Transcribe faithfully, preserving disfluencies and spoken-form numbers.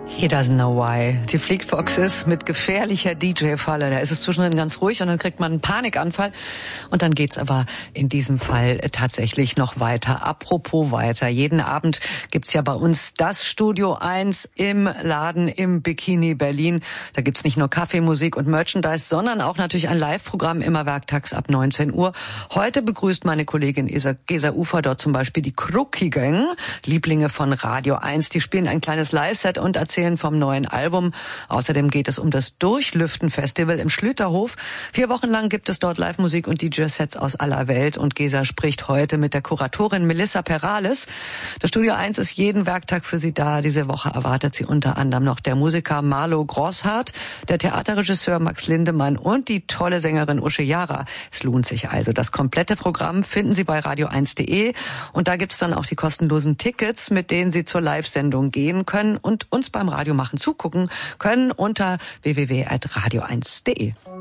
He doesn't know why. Die Fleet Foxes mit gefährlicher D J-Falle. Da ist es zwischendrin ganz ruhig und dann kriegt man einen Panikanfall. Und dann geht's aber in diesem Fall tatsächlich noch weiter. Apropos weiter. Jeden Abend gibt's ja bei uns das Studio eins im Laden im Bikini Berlin. Da gibt's nicht nur Kaffee, Musik und Merchandise, sondern auch natürlich ein Live-Programm immer werktags ab neunzehn Uhr. Heute begrüßt meine Kollegin Gesa Ufer dort zum Beispiel die Krucki Gang, Lieblinge von Radio eins. Die spielen ein kleines Live-Set und erzählen vom neuen Album. Außerdem geht es um das Durchlüften-Festival im Schlüterhof. Vier Wochen lang gibt es dort Live-Musik und D J-Sets aus aller Welt. Und Gesa spricht heute mit der Kuratorin Melissa Perales. Das Studio eins ist jeden Werktag für sie da. Diese Woche erwartet sie unter anderem noch der Musiker Marlo Grosshardt, der Theaterregisseur Max Lindemann und die tolle Sängerin Usche Jara. Es lohnt sich also. Das komplette Programm finden Sie bei radio eins punkt de. Und da gibt es dann auch die kostenlosen Tickets, mit denen Sie zur Live-Sendung gehen können und uns beim Radio machen zugucken können unter w w w punkt radio eins punkt de.